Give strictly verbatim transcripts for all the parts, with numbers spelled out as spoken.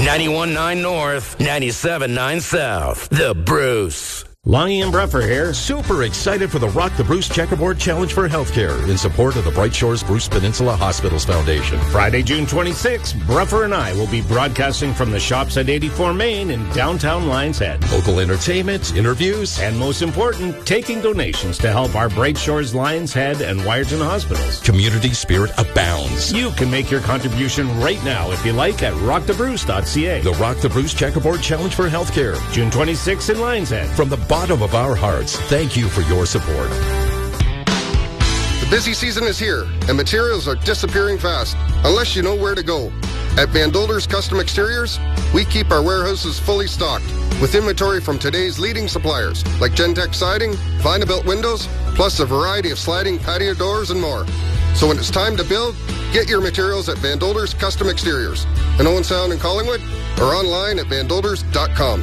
ninety-one point nine North, ninety-seven point nine South. The Bruce. Lonnie and Bruffer here, super excited for the Rock the Bruce Checkerboard Challenge for Healthcare in support of the Bright Shores Bruce Peninsula Hospitals Foundation. Friday, June twenty-sixth, Bruffer and I will be broadcasting from the shops at eighty-four Main in downtown Lions Head. Local entertainment, interviews, and most important, taking donations to help our Bright Shores, Lions Head, and Wyerton hospitals. Community spirit abounds. You can make your contribution right now if you like at rock the bruce dot c a. The Rock the Bruce Checkerboard Challenge for Healthcare. June twenty-sixth in Lions Head. From the bottom of our hearts, thank you for your support. The busy season is here, and materials are disappearing fast, unless you know where to go. At Van Dolder's Custom Exteriors, we keep our warehouses fully stocked, with inventory from today's leading suppliers, like Gentech Siding, Vinyl Windows, plus a variety of sliding patio doors and more. So when it's time to build, get your materials at Van Dolder's Custom Exteriors, in Owen Sound and Collingwood, or online at van dolders dot com.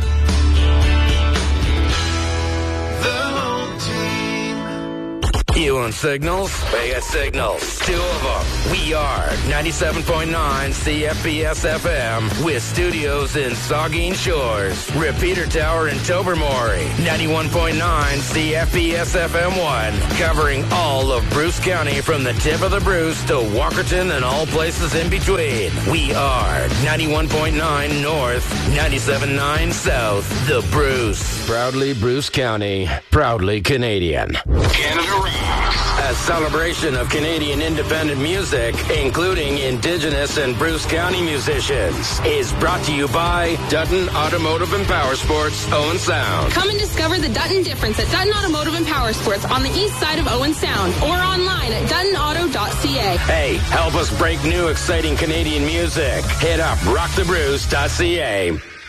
You want signals? We got signals. Two of them. We are ninety-seven point nine C F B S F M with studios in Saugeen Shores, Repeater Tower in Tobermory. ninety-one point nine C F B S F M one, covering all of Bruce County from the tip of the Bruce to Walkerton and all places in between. We are ninety-one point nine North, ninety-seven point nine South. The Bruce. Proudly Bruce County. Proudly Canadian. Canada Rocks. A celebration of Canadian independent music, including Indigenous and Bruce County musicians, is brought to you by Dutton Automotive and Power Sports, Owen Sound. Come and discover the Dutton difference at Dutton Automotive and Power Sports on the east side of Owen Sound, or online at dutton auto dot c a. Hey, help us break new exciting Canadian music. Hit up rock the bruce dot c a.